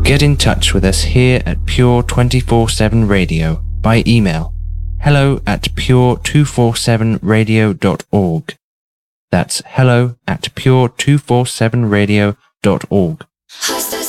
get in touch with us here at Pure 24/7 Radio by email hello@pure247radio.org. That's hello@pure247radio.org.